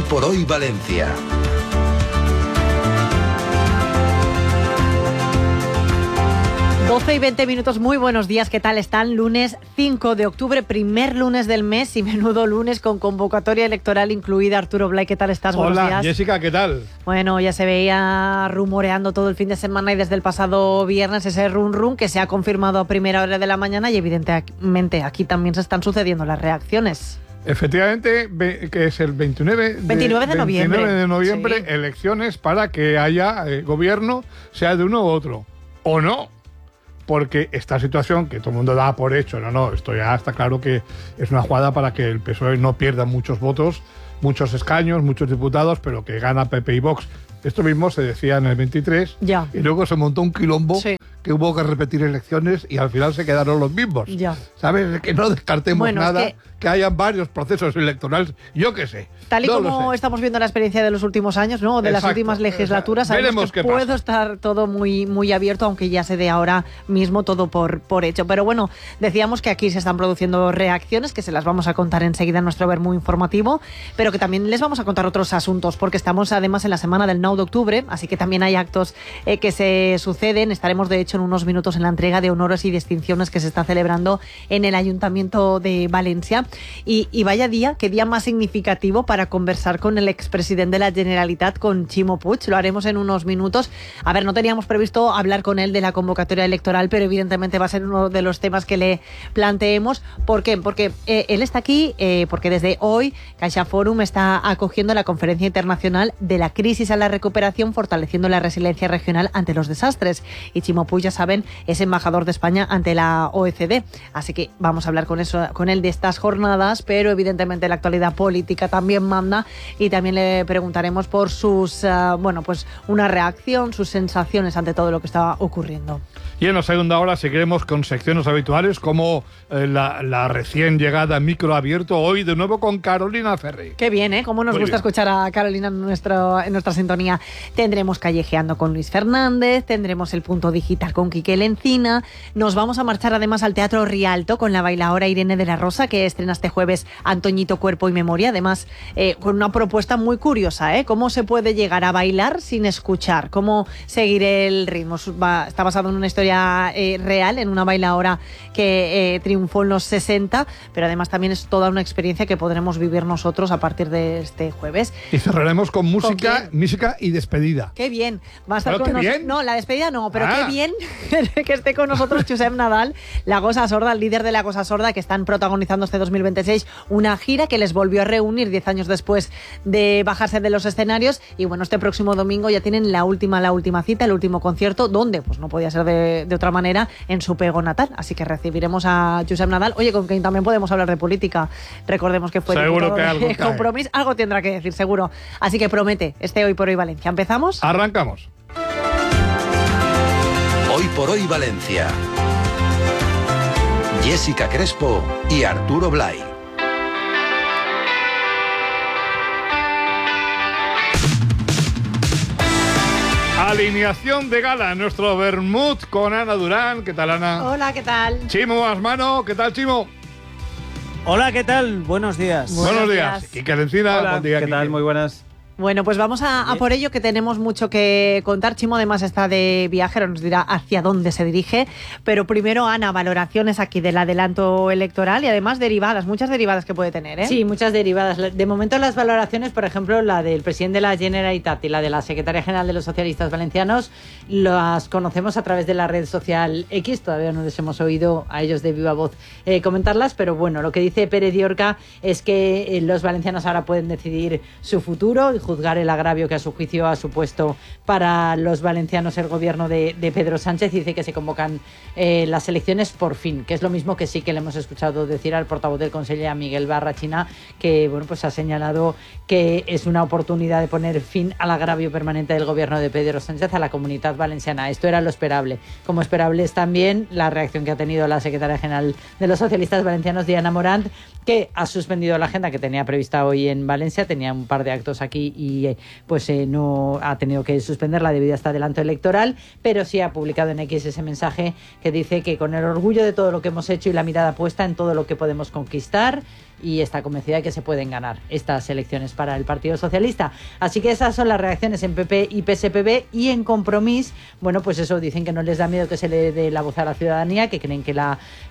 por hoy Valencia. Doce y 20 minutos, muy buenos días, ¿qué tal están? Lunes 5 de octubre, primer lunes del mes y menudo lunes con convocatoria electoral incluida. Arturo Blay, ¿qué tal estás? Hola, buenos días. Jessica, ¿qué tal? Bueno, ya se veía rumoreando todo el fin de semana y desde el pasado viernes ese run que se ha confirmado a primera hora de la mañana y evidentemente aquí también se están sucediendo las reacciones. Efectivamente, que es el 29 de noviembre. 29 de noviembre, Sí. Elecciones para que haya gobierno, sea de uno u otro. O no. Porque esta situación que todo el mundo da por hecho, esto ya está claro que es una jugada para que el PSOE no pierda muchos votos, muchos escaños, muchos diputados, pero que gana PP y Vox. Esto mismo se decía en el 23 Ya. y luego se montó un quilombo, Sí. que hubo que repetir elecciones y al final se quedaron los mismos. Ya. ¿Sabes? Que no descartemos Bueno, nada, es que hayan varios procesos electorales, yo qué sé. Tal y no lo como sé. estamos viendo la experiencia de los últimos años, ¿no? De las Exacto, últimas legislaturas, sabemos veremos que qué puede pasa. estar todo muy, muy abierto, aunque ya se dé ahora mismo todo por hecho. Pero bueno, decíamos que aquí se están produciendo reacciones, que se las vamos a contar enseguida en nuestro Bermú informativo, pero que también les vamos a contar otros asuntos, porque estamos además en la semana del 9 de octubre, así que también hay actos que se suceden. Estaremos, de hecho, en unos minutos en la entrega de honores y distinciones que se está celebrando en el Ayuntamiento de Valencia. Y vaya día, qué día más significativo para conversar con el expresidente de la Generalitat, con Ximo Puig. Lo haremos en unos minutos. A ver, no teníamos previsto hablar con él de la convocatoria electoral, pero evidentemente va a ser uno de los temas que le planteemos. ¿Por qué? Porque él está aquí, porque desde hoy CaixaForum está acogiendo la Conferencia Internacional de la Crisis a la Recuperación, fortaleciendo la resiliencia regional ante los desastres. Y Ximo Puig, ya saben, es embajador de España ante la OECD. Así que vamos a hablar con él de estas jornadas, pero evidentemente la actualidad política también manda y también le preguntaremos por sus, una reacción, sus sensaciones ante todo lo que está ocurriendo. Y en la segunda hora seguiremos con secciones habituales como la recién llegada Micro Abierto, hoy de nuevo con Carolina Ferri. Qué bien, ¿eh? Cómo nos Muy gusta bien. escuchar a Carolina en nuestra sintonía. Tendremos Callejeando con Luis Fernández, tendremos el Punto Digital con Quique Lencina, nos vamos a marchar además al Teatro Rialto con la bailaora Irene de la Rosa, que estrena este jueves Antoñito Cuerpo y Memoria, además con una propuesta muy curiosa, ¿eh? Cómo se puede llegar a bailar sin escuchar, cómo seguir el ritmo. Está basado en una historia real, en una bailaora que triunfó en los 60, pero además también es toda una experiencia que podremos vivir nosotros a partir de este jueves. Y cerraremos con qué? música y despedida. Qué bien. Va a estar Pero con qué bien. No, la despedida no, pero Ah. qué bien que esté con nosotros Josep Nadal, la Gosa Sorda, el líder de la Gosa Sorda, que están protagonizando este 2026 una gira que les volvió a reunir 10 años después de bajarse de los escenarios. Y bueno, este próximo domingo ya tienen la última cita, el último concierto, donde pues no podía ser de otra manera, en su pego natal. Así que recibiremos a Josep Nadal, oye, con quien también podemos hablar de política. Recordemos que fue Seguro diputado que algo de cae. Compromís, algo tendrá que decir, seguro. Así que promete, Hoy por Hoy Valencia. ¿Empezamos? Arrancamos. Hoy por hoy Valencia. Jessica Crespo y Arturo Blay. Alineación de gala, nuestro Vermut con Ana Durán. ¿Qué tal, Ana? Hola, ¿qué tal? Chimo Asmano, ¿qué tal, Chimo? Hola, ¿qué tal? Buenos días. Buenos Buenos días. días. Quique Lencina, Hola, buen día, ¿qué tal? Quique. Muy buenas. Bueno, pues vamos a por ello, que tenemos mucho que contar. Chimo además está de viajero, nos dirá hacia dónde se dirige. Pero primero, Ana, valoraciones aquí del adelanto electoral y además derivadas, muchas derivadas que puede tener, ¿eh? Sí, muchas derivadas. De momento las valoraciones, por ejemplo, la del presidente de la Generalitat y la de la secretaria general de los socialistas valencianos, las conocemos a través de la red social X. Todavía no les hemos oído a ellos de viva voz comentarlas, pero bueno, lo que dice Pérez Diorca es que los valencianos ahora pueden decidir su futuro y juzgar el agravio que a su juicio ha supuesto para los valencianos el gobierno de Pedro Sánchez. Dice que se convocan las elecciones por fin, que es lo mismo que sí que le hemos escuchado decir al portavoz del Consejo, a Miguel Barrachina, que bueno, pues ha señalado que es una oportunidad de poner fin al agravio permanente del gobierno de Pedro Sánchez a la Comunidad Valenciana. Esto era lo esperable. Como esperable es también la reacción que ha tenido la secretaria general de los socialistas valencianos, Diana Morant, que ha suspendido la agenda que tenía prevista hoy en Valencia. Tenía un par de actos aquí y no ha tenido que suspenderla debido a este adelanto electoral, pero sí ha publicado en X ese mensaje que dice que con el orgullo de todo lo que hemos hecho y la mirada puesta en todo lo que podemos conquistar, y está convencida de que se pueden ganar estas elecciones para el Partido Socialista. Así que esas son las reacciones en PP y PSPB. Y en Compromís, bueno, pues eso, dicen que no les da miedo que se le dé la voz a la ciudadanía, que creen que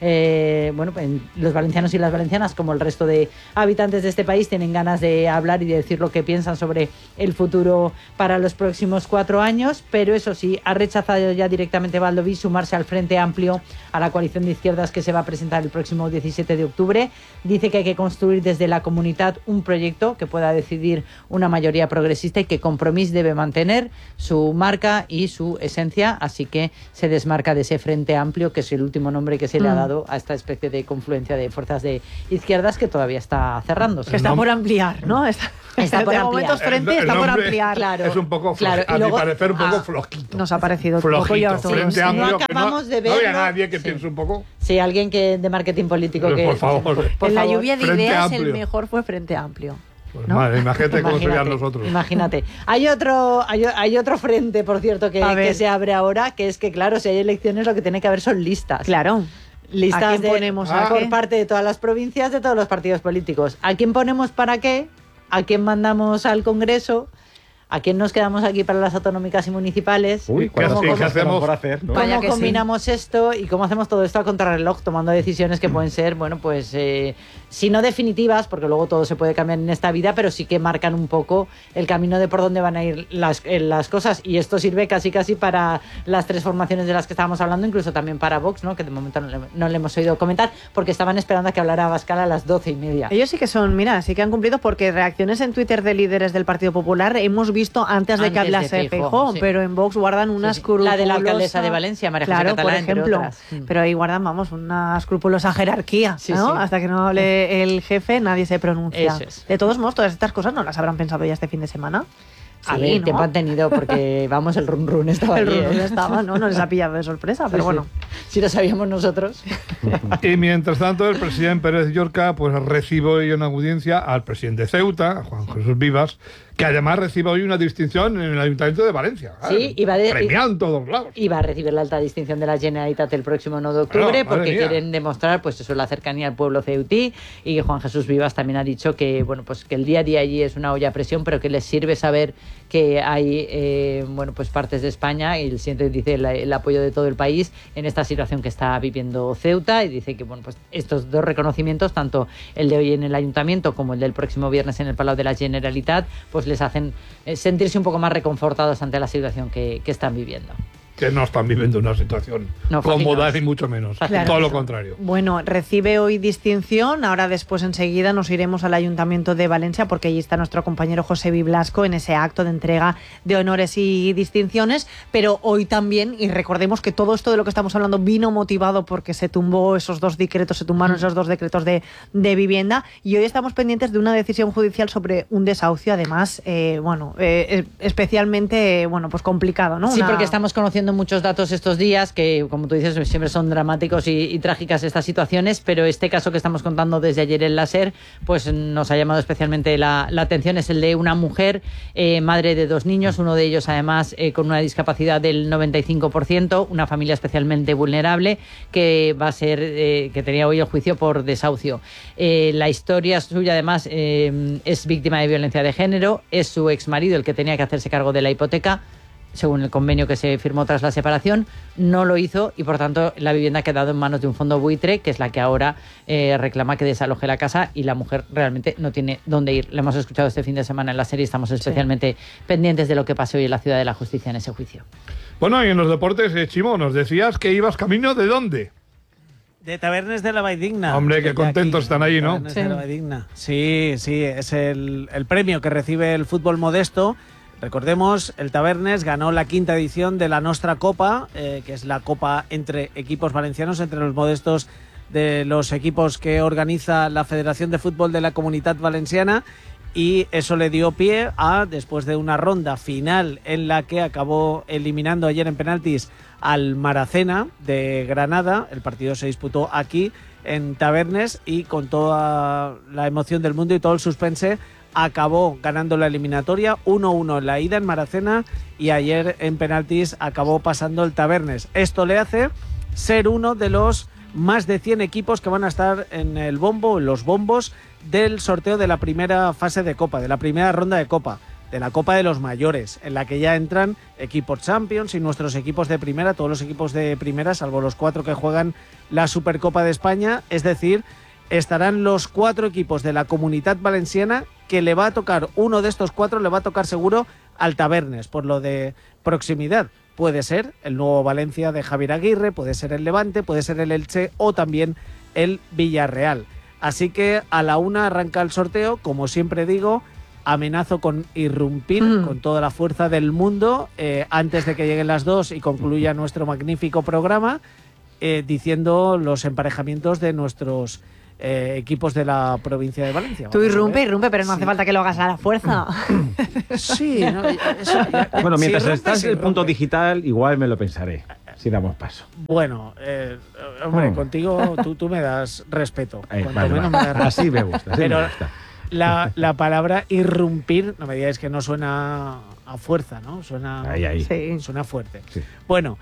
los valencianos y las valencianas, como el resto de habitantes de este país, tienen ganas de hablar y de decir lo que piensan sobre el futuro para los próximos 4 años. Pero eso sí, ha rechazado ya directamente Baldoví sumarse al Frente Amplio, a la coalición de izquierdas que se va a presentar el próximo 17 de octubre. Dice que hay que construir desde la comunidad un proyecto que pueda decidir una mayoría progresista y que Compromís debe mantener su marca y su esencia, así que se desmarca de ese Frente Amplio, que es el último nombre que se le ha dado a esta especie de confluencia de fuerzas de izquierdas que todavía está cerrándose. Que está por ampliar, ¿no? Está por ampliar. Momento Frente está por ampliar. Claro, es un poco a mi parecer un poco flojito. Nos ha parecido flojito. Un poco Frente Amplio, no acabamos de verlo. No había nadie que piense un poco. Sí, alguien que de marketing político Pero, que... por favor. En la lluvia de Frente ideas Amplio. El mejor fue Frente Amplio. Pues ¿no? Madre, imagínate cómo serían nosotros. Imagínate. Hay otro frente, por cierto, que se abre ahora, que es que, claro, si hay elecciones lo que tiene que haber son listas. Claro. Listas ¿A quién ponemos por parte de todas las provincias, de todos los partidos políticos. ¿A quién ponemos para qué? ¿A quién mandamos al Congreso? ¿A quién nos quedamos aquí para las autonómicas y municipales? Uy, ¿qué hacemos por hacer, ¿no? ¿Cómo combinamos esto y cómo hacemos todo esto a contrarreloj, tomando decisiones que pueden ser, bueno, pues, si no definitivas, porque luego todo se puede cambiar en esta vida, pero sí que marcan un poco el camino de por dónde van a ir las cosas. Y esto sirve casi para las 3 formaciones de las que estábamos hablando, incluso también para Vox, ¿no? Que de momento no le hemos oído comentar, porque estaban esperando a que hablara Abascal a las 12:30. Ellos sí que son, mira, sí que han cumplido, porque reacciones en Twitter de líderes del Partido Popular hemos visto antes de que hablase Feijóo, sí. pero en Vox guardan una escrupulosa... La de la alcaldesa de Valencia, María José Catalá, por ejemplo, entre otras. Pero ahí guardan, vamos, una escrupulosa jerarquía, Sí, ¿no? sí. Hasta que no hable el jefe, nadie se pronuncia. Eso es. De todos modos, todas estas cosas no las habrán pensado ya este fin de semana. A Sí, ver, ¿no? tiempo han tenido porque, vamos, el run run estaba El allí, rumor ¿eh? estaba, ¿no? No les ha pillado de sorpresa, pero Sí, bueno. sí. Si lo sabíamos nosotros. Y mientras tanto, el presidente Pérez Llorca pues recibe hoy en audiencia al presidente de Ceuta, a Juan Jesús Vivas, que además recibe hoy una distinción en el Ayuntamiento de Valencia. Sí, premiado en todos lados. Y va a recibir la alta distinción de la Generalitat el próximo 9 de octubre, Bueno, porque madre mía. quieren demostrar, pues eso, la cercanía al pueblo ceutí. Y Juan Jesús Vivas también ha dicho que, bueno, pues que el día a día allí es una olla a presión, pero que les sirve saber que hay, bueno, pues partes de España, y siempre dice el apoyo de todo el país en esta situación que está viviendo Ceuta. Y dice que, bueno, pues estos 2 reconocimientos, tanto el de hoy en el Ayuntamiento como el del próximo viernes en el Palau de la Generalitat, pues les hacen sentirse un poco más reconfortados ante la situación que están viviendo. Que no están viviendo una situación cómoda, fascinados. ni mucho menos. Claro. Todo lo contrario. Bueno, recibe hoy distinción. Ahora después enseguida nos iremos al Ayuntamiento de Valencia, porque allí está nuestro compañero José Biblasco en ese acto de entrega de honores y distinciones. Pero hoy también, y recordemos que todo esto de lo que estamos hablando vino motivado porque se tumbaron esos 2 decretos de vivienda, y hoy estamos pendientes de una decisión judicial sobre un desahucio, además, especialmente, pues complicado, ¿no? Sí, porque estamos conociendo muchos datos estos días que, como tú dices, siempre son dramáticos y trágicas estas situaciones, pero este caso que estamos contando desde ayer en la SER, pues nos ha llamado especialmente la atención. Es el de una mujer, madre de 2 niños, uno de ellos además con una discapacidad del 95%, una familia especialmente vulnerable, que va a ser, que tenía hoy el juicio por desahucio. La historia suya además es víctima de violencia de género, es su exmarido el que tenía que hacerse cargo de la hipoteca, según el convenio que se firmó tras la separación, no lo hizo, y por tanto la vivienda ha quedado en manos de un fondo buitre, que es la que ahora reclama que desaloje la casa, y la mujer realmente no tiene dónde ir. Le hemos escuchado este fin de semana en la serie, estamos especialmente pendientes de lo que pase hoy en la Ciudad de la Justicia en ese juicio. Bueno, y en los deportes, Chimo, nos decías que ibas camino ¿de dónde? De Tabernes de la Valldigna. Hombre, qué contentos están ahí, ¿no? Tabernes de la Valldigna. Sí, es el premio que recibe el fútbol modesto. Recordemos, el Tabernes ganó la 5ª edición de la Nostra Copa, que es la copa entre equipos valencianos, entre los modestos de los equipos que organiza la Federación de Fútbol de la Comunitat Valenciana, y eso le dio pie a, después de una ronda final en la que acabó eliminando ayer en penaltis al Maracena de Granada. El partido se disputó aquí en Tabernes y con toda la emoción del mundo y todo el suspense acabó ganando la eliminatoria 1-1 en la ida en Maracena, y ayer en penaltis acabó pasando el Tabernes. Esto le hace ser uno de los más de 100 equipos que van a estar en el bombo, en los bombos del sorteo de la primera fase de Copa, de la primera ronda de Copa, de la Copa de los Mayores, en la que ya entran equipos Champions y nuestros equipos de primera, todos los equipos de primera, salvo los 4 que juegan la Supercopa de España, es decir, estarán los 4 equipos de la Comunitat Valenciana, que le va a tocar, uno de estos 4 le va a tocar seguro al Tabernes, por lo de proximidad. Puede ser el nuevo Valencia de Javier Aguirre, puede ser el Levante, puede ser el Elche o también el Villarreal. Así que a la 1 arranca el sorteo, como siempre digo, amenazo con irrumpir con toda la fuerza del mundo antes de que lleguen las 2 y concluya nuestro magnífico programa, diciendo los emparejamientos de nuestros equipos de la provincia de Valencia. Tú irrumpe, pero no hace falta que lo hagas a la fuerza. Sí, no, Bueno, mientras si estás en el punto irrumpe. digital, igual me lo pensaré, si damos paso. Bueno, hombre, contigo tú me das respeto. Cuanto Vale, menos vale. me das respeto. Así me gusta, así Pero me gusta. la palabra irrumpir, no me digáis que no suena a fuerza, ¿no? Suena, Ahí. Sí. suena fuerte. Sí. Bueno,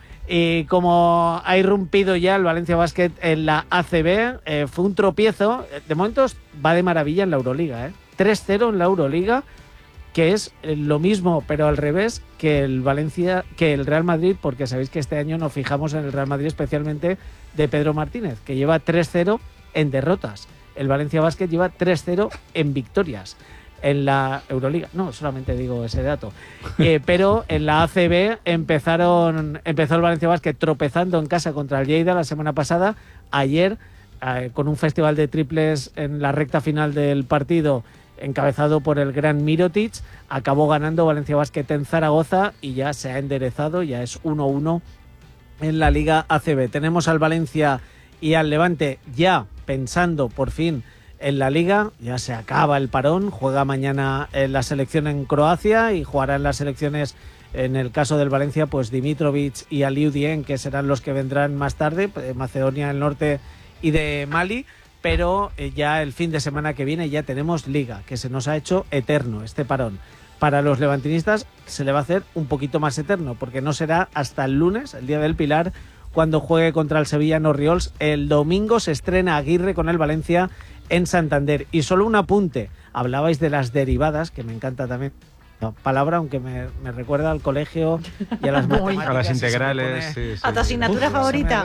como ha irrumpido ya el Valencia Basket en la ACB, fue un tropiezo. De momento va de maravilla en la Euroliga, 3-0 en la Euroliga, que es lo mismo, pero al revés, que el Real Madrid, porque sabéis que este año nos fijamos en el Real Madrid, especialmente de Pedro Martínez, que lleva 3-0 en derrotas. El Valencia Basket lleva 3-0 en victorias en la Euroliga. No, solamente digo ese dato. Pero en la ACB empezó el Valencia Basket tropezando en casa contra el Lleida la semana pasada. Ayer, con un festival de triples en la recta final del partido, encabezado por el gran Mirotic, acabó ganando Valencia Basket en Zaragoza y ya se ha enderezado, ya es 1-1 en la Liga ACB. Tenemos al Valencia y al Levante ya pensando por fin en la Liga, ya se acaba el parón, juega mañana en la selección en Croacia y jugará en las selecciones, en el caso del Valencia, pues Dimitrovic y Aliou Dieng, que serán los que vendrán más tarde, de Macedonia del Norte y de Mali, pero ya el fin de semana que viene ya tenemos Liga, que se nos ha hecho eterno este parón. Para los levantinistas se le va a hacer un poquito más eterno, porque no será hasta el lunes, el día del Pilar, cuando juegue contra el Sevilla en Orriols. El domingo se estrena Aguirre con el Valencia en Santander. Y solo un apunte, hablabais de las derivadas, que me encanta también la palabra, aunque me recuerda al colegio y a las matemáticas. A las y se me integrales. pone- Sí, sí. ¿A tu asignatura favorita?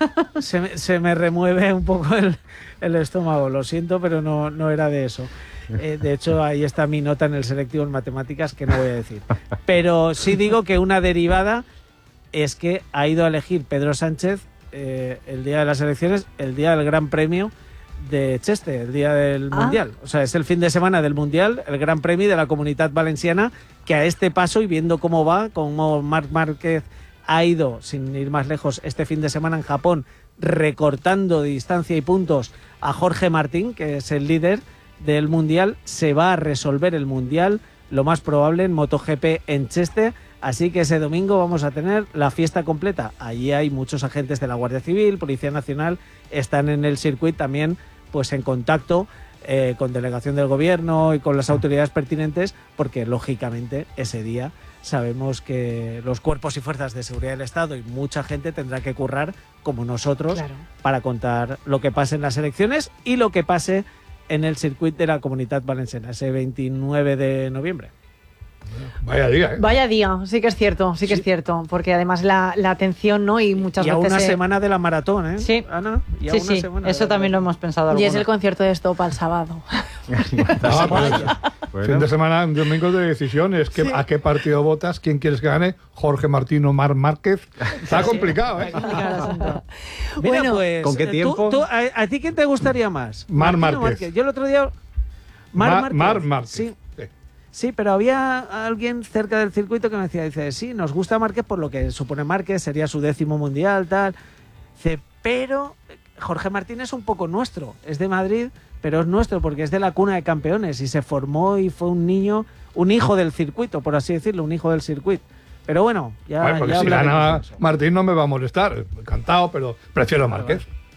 se me remueve un poco el estómago, lo siento, pero no era de eso. De hecho, ahí está mi nota en el selectivo en matemáticas, que no voy a decir. Pero sí digo que una derivada es que ha ido a elegir Pedro Sánchez el día de las elecciones, el día del Gran Premio de Cheste, el día del Mundial. O sea, es el fin de semana del Mundial, el Gran Premio de la Comunitat Valenciana, que a este paso, y viendo cómo va, cómo Marc Márquez ha ido, sin ir más lejos, este fin de semana en Japón, recortando distancia y puntos a Jorge Martín, que es el líder del Mundial, se va a resolver el Mundial, lo más probable, en MotoGP en Cheste. Así que ese domingo vamos a tener la fiesta completa. Allí hay muchos agentes de la Guardia Civil, Policía Nacional, están en el circuito también pues en contacto con delegación del gobierno y con las autoridades pertinentes, porque lógicamente ese día sabemos que los cuerpos y fuerzas de seguridad del Estado y mucha gente tendrá que currar, como nosotros, Claro. para contar lo que pase en las elecciones y lo que pase en el circuito de la Comunitat Valenciana, ese 29 de noviembre. Vaya día, ¿eh? Vaya día, sí que es cierto, sí que Sí. es cierto, porque además la atención, ¿no? Y muchas Y a veces... una semana de la maratón, ¿eh? Sí. Ana, y a Sí, una sí, semana de eso la también lo maratón. hemos pensado Y algunos. es el concierto de Stop al sábado. Ah, pues, fin de semana, un domingo de decisiones. ¿A qué partido votas? ¿Quién quieres que gane? ¿Jorge Martín o Marc Márquez? Está complicado, ¿eh? Mira, Bueno, pues, ¿con qué tiempo? ¿A ti quién te gustaría más? Marc ¿Martín o Márquez. Yo el otro día... Marc Marc Márquez. Sí, Sí. sí, pero había alguien cerca del circuito que me decía, dice, sí, nos gusta Márquez por lo que supone Márquez, sería su 10º mundial, tal. Dice, pero Jorge Martín es un poco nuestro, es de Madrid, pero es nuestro porque es de la cuna de campeones y se formó y fue un niño, un hijo del circuito, por así decirlo, un hijo del circuito. Pero bueno, ya... Bueno, porque ya si hablaremos gana de eso. Martín no me va a molestar. Encantado, pero prefiero a Márquez.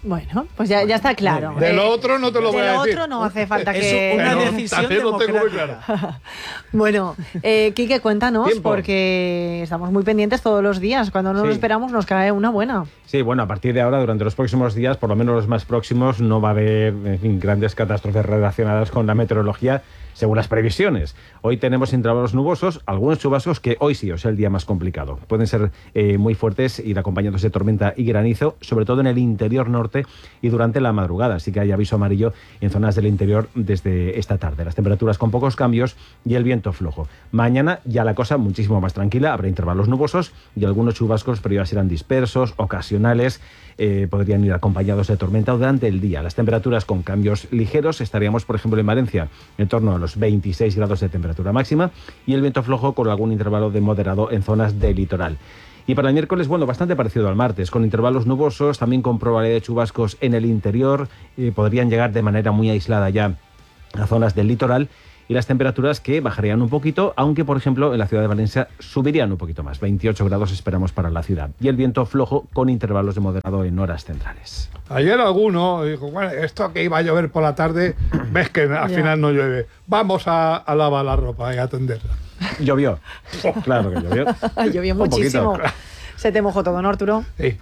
Bueno, pues ya está claro. De lo otro no te lo voy a decir. De lo otro no hace falta Es que... una Pero decisión también lo tengo muy claro. democrática. Bueno, Quique, cuéntanos, Tiempo. porque estamos muy pendientes todos los días. Cuando no lo Sí. esperamos nos cae una buena. Sí, bueno, a partir de ahora, durante los próximos días, por lo menos los más próximos, no va a haber, en fin, grandes catástrofes relacionadas con la meteorología, según las previsiones. Hoy tenemos intervalos nubosos, algunos chubascos que hoy sí, o sea, el día más complicado. Pueden ser muy fuertes, ir acompañados de tormenta y granizo, sobre todo en el interior norte y durante la madrugada. Así que hay aviso amarillo en zonas del interior desde esta tarde. Las temperaturas con pocos cambios y el viento flojo. Mañana ya la cosa muchísimo más tranquila, habrá intervalos nubosos y algunos chubascos, pero ya serán dispersos, ocasionales, podrían ir acompañados de tormenta durante el día. Las temperaturas con cambios ligeros, estaríamos, por ejemplo, en Valencia en torno a los 26 grados de temperatura máxima y el viento flojo con algún intervalo de moderado en zonas del litoral. Y para el miércoles, bueno, bastante parecido al martes, con intervalos nubosos, también con probabilidad de chubascos en el interior, podrían llegar de manera muy aislada ya a zonas del litoral, y las temperaturas que bajarían un poquito, aunque, por ejemplo, en la ciudad de Valencia subirían un poquito más. 28 grados esperamos para la ciudad. Y el viento flojo con intervalos de moderado en horas centrales. Ayer alguno dijo, bueno, esto que iba a llover por la tarde, ves que al final no llueve. Vamos a lavar la ropa y a tenderla. Llovió. Claro que llovió. Llovió Un poquito. muchísimo. Se te mojó todo, ¿no, Arturo? Sí.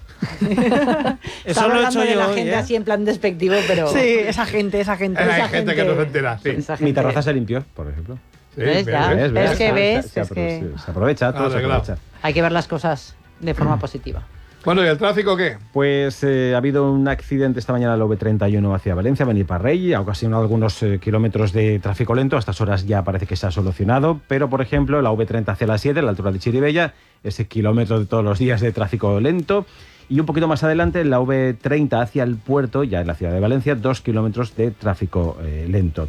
Eso Estaba lo he hablando hecho de la yo hoy, gente ¿eh? así en plan despectivo, pero... Sí, esa gente. Hay gente que no se entera, sí. Esa Mi gente- terraza se limpió, por ejemplo. Sí, ¿Ves? bien, Ya. bien. Es que ves, Se es que- se aprovecha, todo se Arreglado. aprovecha. Hay que ver las cosas de forma positiva. Bueno, ¿y el tráfico qué? Pues ha habido un accidente esta mañana en la V31 hacia Valencia, Beniparrey, ha ocasionado algunos kilómetros de tráfico lento. A estas horas ya parece que se ha solucionado, pero por ejemplo la V30 hacia la 7, a la altura de Chiribella, ese kilómetro de todos los días de tráfico lento. Y un poquito más adelante, en la V30 hacia el puerto, ya en la ciudad de Valencia, 2 kilómetros de tráfico lento.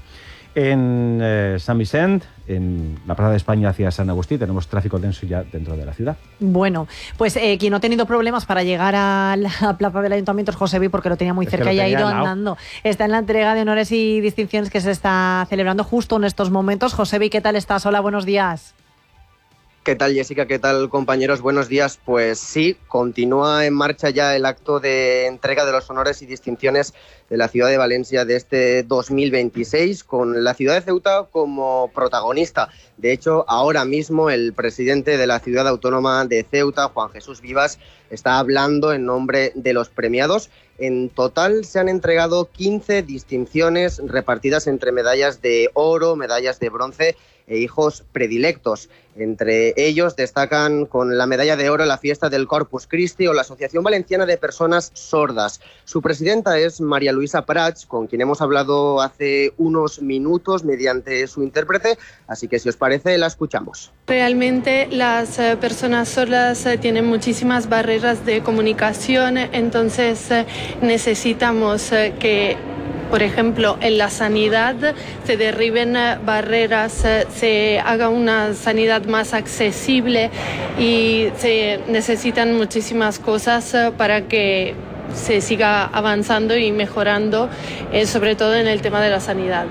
En San Vicente, en la Plaza de España hacia San Agustín, tenemos tráfico denso ya dentro de la ciudad. Bueno, pues quien no ha tenido problemas para llegar a la plaza del Ayuntamiento es Josebi, porque lo tenía muy Es que cerca lo y ha tenía ido al lado. andando. Está en la entrega de honores y distinciones que se está celebrando justo en estos momentos. Josebi, ¿qué tal estás? Hola, buenos días. ¿Qué tal, Jessica? ¿Qué tal, compañeros? Buenos días. Pues sí, continúa en marcha ya el acto de entrega de los honores y distinciones de la ciudad de Valencia de este 2026, con la ciudad de Ceuta como protagonista. De hecho, ahora mismo el presidente de la ciudad autónoma de Ceuta, Juan Jesús Vivas, está hablando en nombre de los premiados. En total se han entregado 15 distinciones repartidas entre medallas de oro, medallas de bronce e hijos predilectos. Entre ellos destacan con la medalla de oro la fiesta del Corpus Christi o la Asociación Valenciana de Personas Sordas. Su presidenta es María Luisa Prats, con quien hemos hablado hace unos minutos mediante su intérprete, así que si os parece la escuchamos. Realmente las personas sordas tienen muchísimas barreras de comunicación, entonces necesitamos que, por ejemplo, en la sanidad se derriben barreras, se haga una sanidad más accesible y se necesitan muchísimas cosas para que se siga avanzando y mejorando, sobre todo en el tema de la sanidad.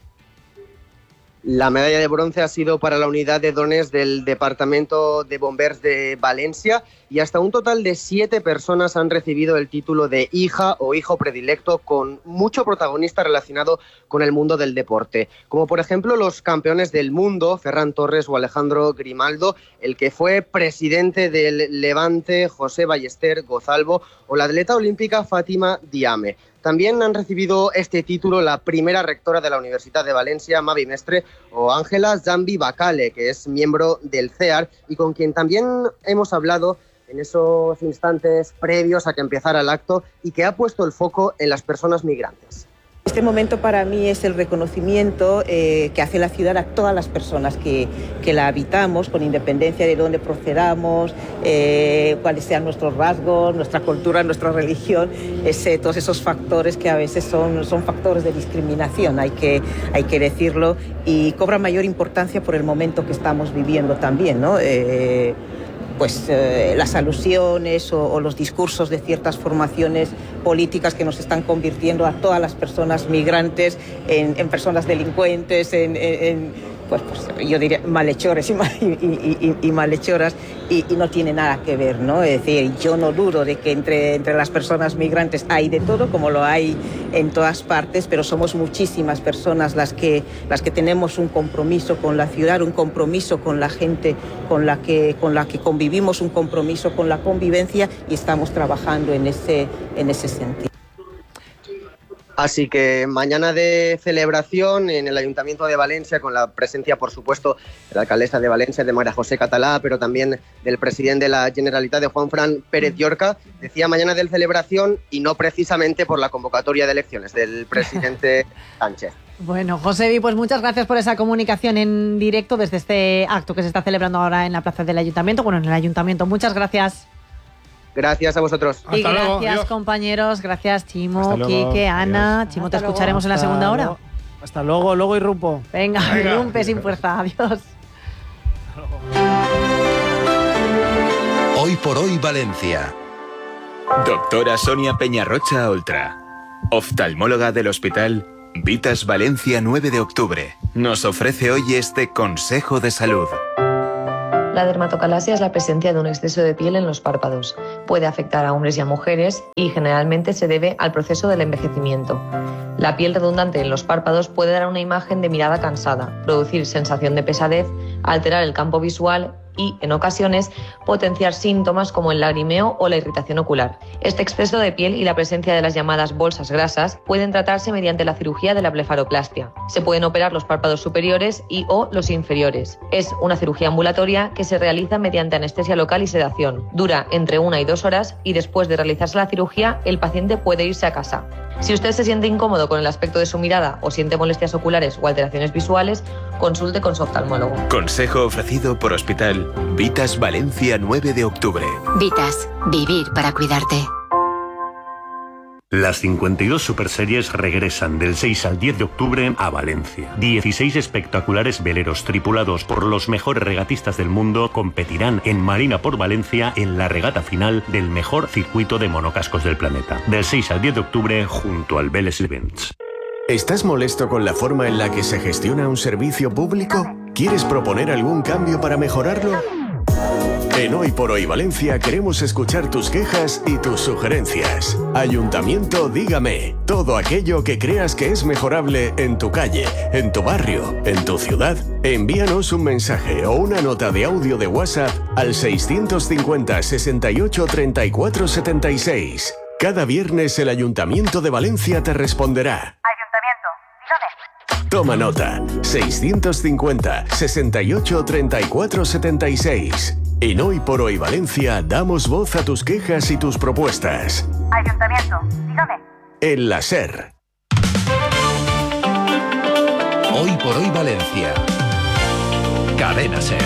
La medalla de bronce ha sido para la unidad de dones del Departamento de Bombers de Valencia y hasta un total de 7 personas han recibido el título de hija o hijo predilecto, con mucho protagonista relacionado con el mundo del deporte, como por ejemplo los campeones del mundo, Ferran Torres o Alejandro Grimaldo, el que fue presidente del Levante, José Ballester Gozalvo, o la atleta olímpica Fátima Diame. También han recibido este título la primera rectora de la Universidad de Valencia, Mavi Mestre, o Ángela Zambi Bacale, que es miembro del CEAR y con quien también hemos hablado en esos instantes previos a que empezara el acto y que ha puesto el foco en las personas migrantes. Este momento para mí es el reconocimiento que hace la ciudad a todas las personas que la habitamos, con independencia de dónde procedamos, cuáles sean nuestros rasgos, nuestra cultura, nuestra religión, todos esos factores que a veces son factores de discriminación, hay que decirlo, y cobra mayor importancia por el momento que estamos viviendo también, ¿no? Las alusiones o los discursos de ciertas formaciones políticas que nos están convirtiendo a todas las personas migrantes en personas delincuentes, pues yo diría malhechores y malhechoras, y no tiene nada que ver, ¿no? Es decir, yo no dudo de que entre las personas migrantes hay de todo, como lo hay en todas partes, pero somos muchísimas personas las que tenemos un compromiso con la ciudad, un compromiso con la gente con la que convivimos, un compromiso con la convivencia, y estamos trabajando en ese sentido. Así que mañana de celebración en el Ayuntamiento de Valencia, con la presencia, por supuesto, de la alcaldesa de Valencia, de María José Catalá, pero también del presidente de la Generalitat, de Juanfran Pérez Llorca. Decía mañana de celebración y no precisamente por la convocatoria de elecciones del presidente Sánchez. Bueno, Josebi, pues muchas gracias por esa comunicación en directo desde este acto que se está celebrando ahora en la plaza del Ayuntamiento. Bueno, en el Ayuntamiento. Muchas gracias. Gracias a vosotros. Y gracias, compañeros. Gracias, Chimo, Quique, Ana. Adiós. Chimo, te escucharemos en la segunda hora. Hasta luego irrumpo. Venga, irrumpe sin fuerza. Adiós. Hoy por hoy Valencia. Doctora Sonia Peñarrocha Oltra, oftalmóloga del Hospital Vitas Valencia 9 de octubre, nos ofrece hoy este consejo de salud. La dermatocalasia es la presencia de un exceso de piel en los párpados. Puede afectar a hombres y a mujeres y generalmente se debe al proceso del envejecimiento. La piel redundante en los párpados puede dar una imagen de mirada cansada, producir sensación de pesadez, alterar el campo visual y, en ocasiones, potenciar síntomas como el lagrimeo o la irritación ocular. Este exceso de piel y la presencia de las llamadas bolsas grasas pueden tratarse mediante la cirugía de la blefaroplastia. Se pueden operar los párpados superiores y o los inferiores. Es una cirugía ambulatoria que se realiza mediante anestesia local y sedación. Dura entre 1 y 2 horas y después de realizarse la cirugía, el paciente puede irse a casa. Si usted se siente incómodo con el aspecto de su mirada o siente molestias oculares o alteraciones visuales, consulte con su oftalmólogo. Consejo ofrecido por Hospital Vitas Valencia 9 de octubre. Vitas, vivir para cuidarte. Las 52 superseries regresan del 6 al 10 de octubre a Valencia. 16 espectaculares veleros tripulados por los mejores regatistas del mundo competirán en Marina por Valencia en la regata final del mejor circuito de monocascos del planeta. Del 6 al 10 de octubre junto al Vélez Events. ¿Estás molesto con la forma en la que se gestiona un servicio público? ¿Quieres proponer algún cambio para mejorarlo? En Hoy por Hoy Valencia queremos escuchar tus quejas y tus sugerencias. Ayuntamiento Dígame. Todo aquello que creas que es mejorable en tu calle, en tu barrio, en tu ciudad. Envíanos un mensaje o una nota de audio de WhatsApp al 650 68 34 76. Cada viernes el Ayuntamiento de Valencia te responderá. Ayuntamiento, dígame. Toma nota. 650 68 34 76. En Hoy por Hoy Valencia damos voz a tus quejas y tus propuestas. Ayuntamiento, dígame. En la SER. Hoy por hoy Valencia. Cadena SER.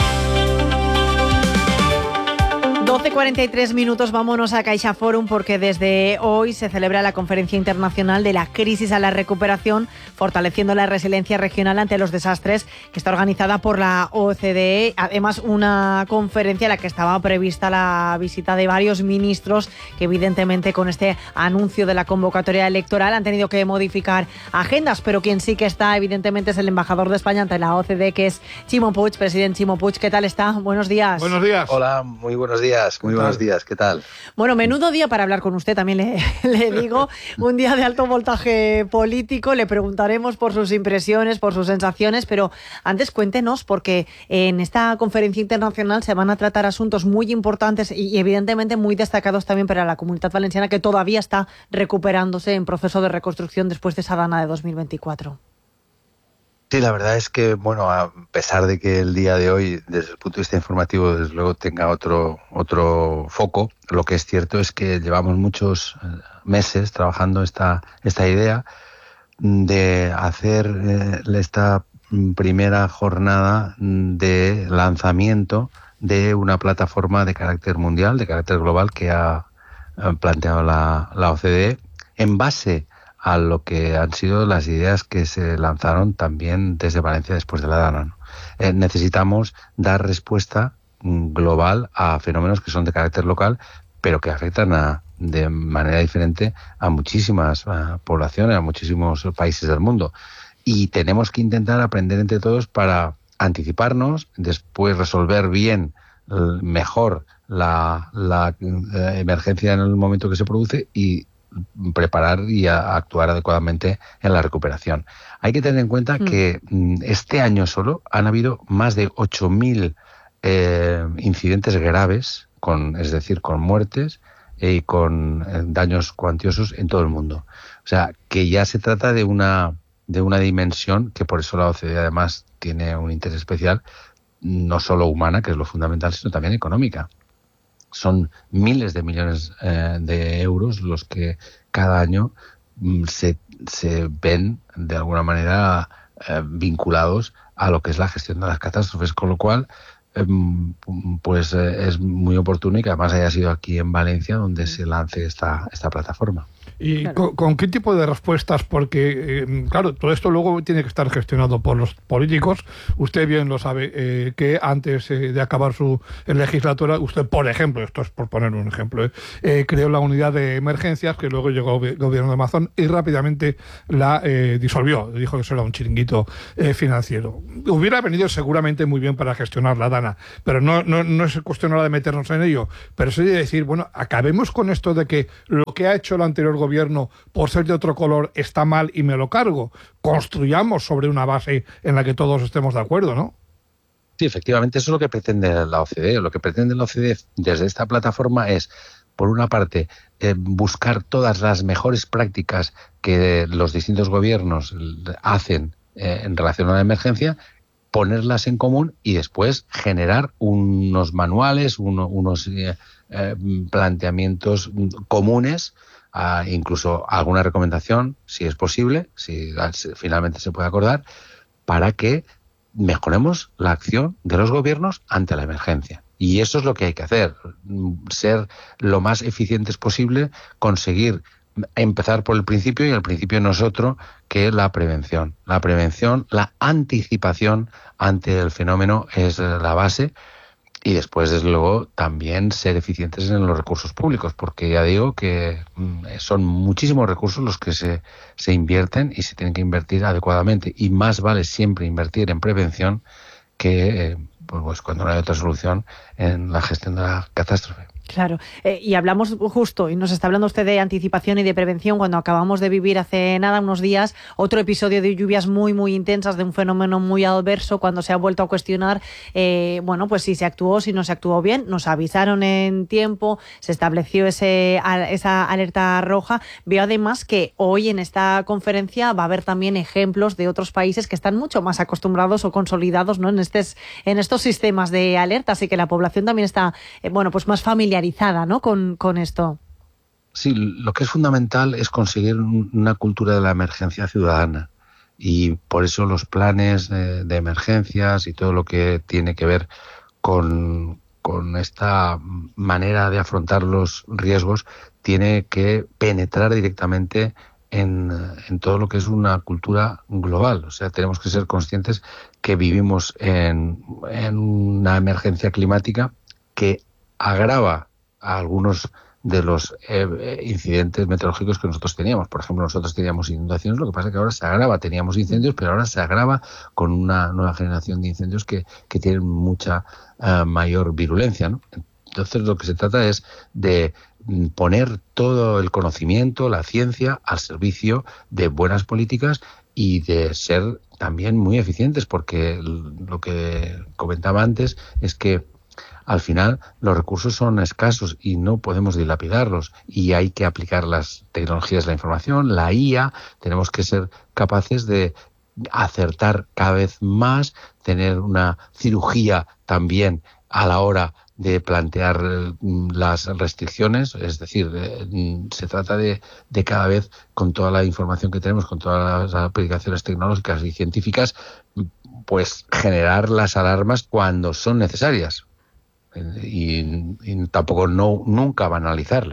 12:43 minutos, vámonos a CaixaForum porque desde hoy se celebra la Conferencia Internacional de la Crisis a la Recuperación, fortaleciendo la resiliencia regional ante los desastres, que está organizada por la OCDE. Además, una conferencia en la que estaba prevista la visita de varios ministros que evidentemente con este anuncio de la convocatoria electoral han tenido que modificar agendas, pero quien sí que está evidentemente es el embajador de España ante la OCDE, que es Chimo Puig. Presidente Chimo Puig, ¿qué tal está? Buenos días. Buenos días. Hola, muy buenos días. Muy buenos días, ¿qué tal? Bueno, menudo día para hablar con usted, también le digo. Un día de alto voltaje político. Le preguntaremos por sus impresiones, por sus sensaciones, pero antes cuéntenos, porque en esta conferencia internacional se van a tratar asuntos muy importantes y evidentemente muy destacados también para la Comunitat Valenciana, que todavía está recuperándose en proceso de reconstrucción después de esa dana de 2024. Sí, la verdad es que, bueno, a pesar de que el día de hoy, desde el punto de vista informativo, desde luego tenga otro foco, lo que es cierto es que llevamos muchos meses trabajando esta idea de hacer esta primera jornada de lanzamiento de una plataforma de carácter mundial, de carácter global, que ha planteado la OCDE en base a lo que han sido las ideas que se lanzaron también desde Valencia después de la dana, ¿no? Necesitamos dar respuesta global a fenómenos que son de carácter local, pero que afectan de manera diferente a muchísimas poblaciones, a muchísimos países del mundo. y tenemos que intentar aprender entre todos para anticiparnos, después resolver bien, mejor la emergencia en el momento que se produce y preparar y actuar adecuadamente en la recuperación. Hay que tener en cuenta que este año solo han habido más de 8.000 incidentes graves, es decir, con muertes y con daños cuantiosos en todo el mundo. O sea, que ya se trata de una dimensión que por eso la OCDE además tiene un interés especial, no solo humana, que es lo fundamental, sino también económica. Son miles de millones de euros los que cada año se ven de alguna manera vinculados a lo que es la gestión de las catástrofes, con lo cual pues es muy oportuno y que además haya sido aquí en Valencia donde se lance esta plataforma. ¿Y con qué tipo de respuestas? Porque, claro, todo esto luego tiene que estar gestionado por los políticos. Usted bien lo sabe, que antes de acabar su legislatura, usted, por ejemplo, esto es por poner un ejemplo, creó la unidad de emergencias, que luego llegó el gobierno de Mazón y rápidamente la disolvió. Dijo que eso era un chiringuito financiero. Hubiera venido seguramente muy bien para gestionarla, Dana, pero no es cuestión ahora de meternos en ello. Pero eso es decir, bueno, acabemos con esto de que lo que ha hecho el anterior gobierno, por ser de otro color, está mal y me lo cargo. Construyamos sobre una base en la que todos estemos de acuerdo, ¿no? Sí, efectivamente, eso es lo que pretende la OCDE. Lo que pretende la OCDE desde esta plataforma es, por una parte, buscar todas las mejores prácticas que los distintos gobiernos hacen en relación a la emergencia, ponerlas en común y después generar unos manuales, unos planteamientos comunes, incluso alguna recomendación, si es posible, si finalmente se puede acordar, para que mejoremos la acción de los gobiernos ante la emergencia. Y eso es lo que hay que hacer, ser lo más eficientes posible, conseguir empezar por el principio, y el principio no es otro que la prevención. La prevención, la anticipación ante el fenómeno es la base. Y después, desde luego, también ser eficientes en los recursos públicos, porque ya digo que son muchísimos recursos los que se invierten y se tienen que invertir adecuadamente. Y más vale siempre invertir en prevención que pues cuando no hay otra solución en la gestión de la catástrofe. Claro, y hablamos justo, y nos está hablando usted de anticipación y de prevención, cuando acabamos de vivir hace nada, unos días, otro episodio de lluvias muy, muy intensas, de un fenómeno muy adverso, cuando se ha vuelto a cuestionar, bueno, pues si se actuó, si no se actuó bien, nos avisaron en tiempo, se estableció esa alerta roja. Veo además que hoy en esta conferencia va a haber también ejemplos de otros países que están mucho más acostumbrados o consolidados, ¿no?, en estos sistemas de alerta, así que la población también está, bueno, pues más familiarizada, ¿no?, con esto. Sí, lo que es fundamental es conseguir una cultura de la emergencia ciudadana, y por eso los planes de emergencias y todo lo que tiene que ver con esta manera de afrontar los riesgos tiene que penetrar directamente en todo lo que es una cultura global. O sea, tenemos que ser conscientes que vivimos en una emergencia climática que agrava a algunos de los incidentes meteorológicos que nosotros teníamos. Por ejemplo, nosotros teníamos inundaciones, lo que pasa es que ahora se agrava. Teníamos incendios, pero ahora se agrava con una nueva generación de incendios que tienen mucha mayor virulencia, ¿no? Entonces, lo que se trata es de poner todo el conocimiento, la ciencia, al servicio de buenas políticas y de ser también muy eficientes, porque lo que comentaba antes es que al final los recursos son escasos y no podemos dilapidarlos, y hay que aplicar las tecnologías de la información, la IA. Tenemos que ser capaces de acertar cada vez más, tener una cirugía también a la hora de plantear las restricciones. Es decir, se trata de cada vez, con toda la información que tenemos, con todas las aplicaciones tecnológicas y científicas, pues generar las alarmas cuando son necesarias. Y tampoco nunca banalizarlas.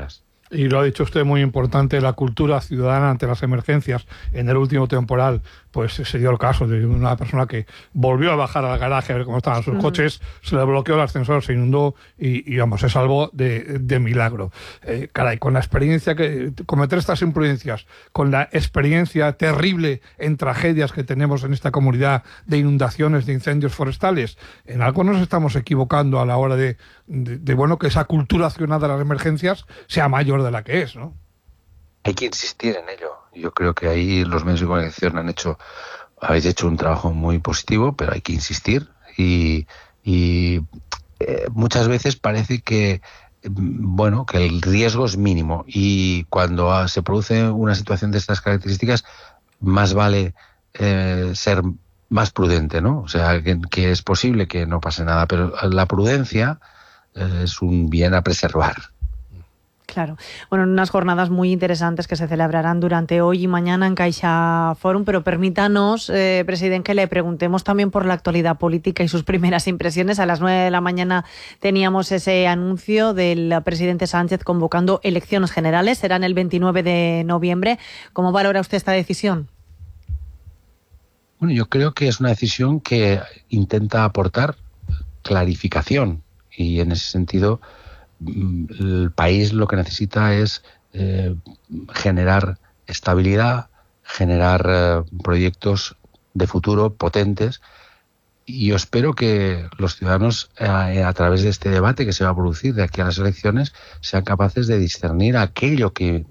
Y lo ha dicho usted, muy importante, la cultura ciudadana ante las emergencias. En el último temporal, pues se dio el caso de una persona que volvió a bajar al garaje a ver cómo estaban sus coches, se le bloqueó el ascensor, se inundó y vamos, se salvó de milagro. Caray, con la experiencia que cometer estas imprudencias, con la experiencia terrible en tragedias que tenemos en esta comunidad de inundaciones, de incendios forestales, en algo nos estamos equivocando a la hora de bueno, que esa cultura ciudadana de las emergencias sea mayor de la que es, ¿no? Hay que insistir en ello. Yo creo que ahí los medios de comunicación habéis hecho un trabajo muy positivo, pero hay que insistir y muchas veces parece que bueno, que el riesgo es mínimo y cuando se produce una situación de estas características más vale ser más prudente, ¿no? O sea, que es posible que no pase nada, pero la prudencia es un bien a preservar. Claro. Bueno, unas jornadas muy interesantes que se celebrarán durante hoy y mañana en Caixa Forum, pero permítanos, presidente, que le preguntemos también por la actualidad política y sus primeras impresiones. A las 9 de la mañana teníamos ese anuncio del presidente Sánchez convocando elecciones generales, serán el 29 de noviembre. ¿Cómo valora usted esta decisión? Bueno, yo creo que es una decisión que intenta aportar clarificación y en ese sentido el país lo que necesita es generar estabilidad, generar proyectos de futuro potentes y yo espero que los ciudadanos a través de este debate que se va a producir de aquí a las elecciones sean capaces de discernir aquello que